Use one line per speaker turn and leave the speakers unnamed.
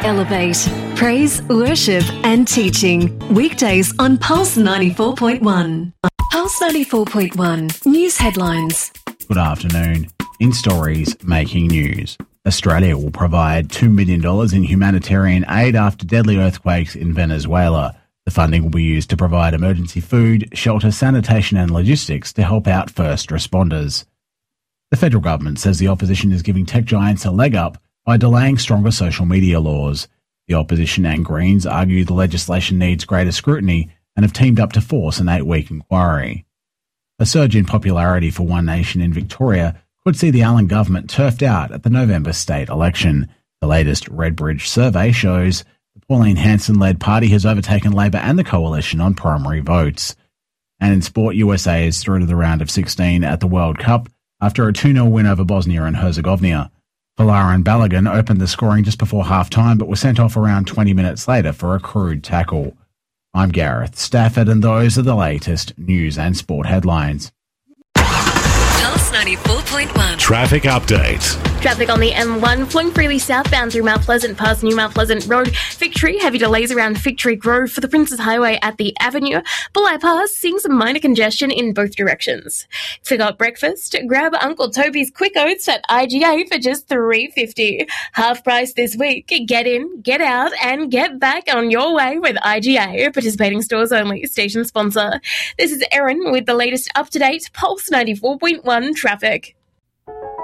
Elevate. Praise, worship and teaching. Weekdays on Pulse 94.1. Pulse 94.1. News headlines.
Good afternoon. In stories making news, Australia will provide $2 million in humanitarian aid after deadly earthquakes in Venezuela. The funding will be used to provide emergency food, shelter, sanitation and logistics to help out first responders. The federal government says the opposition is giving tech giants a leg up by delaying stronger social media laws. The opposition and Greens argue the legislation needs greater scrutiny and have teamed up to force an 8-week inquiry. A surge in popularity for One Nation in Victoria could see the Allen government turfed out at the November state election. The latest Redbridge survey shows the Pauline Hanson-led party has overtaken Labor and the Coalition on primary votes. And in sport, USA is through to the round of 16 at the World Cup after a 2-0 win over Bosnia and Herzegovina. Folarin Balogun opened the scoring just before half-time but was sent off around 20 minutes later for a crude tackle. I'm Gareth Stafford and those are the latest news and sport headlines.
Pulse 94.1.
Traffic update.
Traffic on the M1 flowing freely southbound through Mount Pleasant past New Mount Pleasant Road. Victory, heavy delays around Victory Grove for the Princes Highway at the Avenue. Bulli Pass seeing some minor congestion in both directions. Forgot breakfast? Grab Uncle Toby's Quick Oats at IGA for just $3.50. Half price this week. Get in, get out and get back on your way with IGA. Participating stores only. Station sponsor. This is Erin with the latest up-to-date Pulse 94.1 traffic.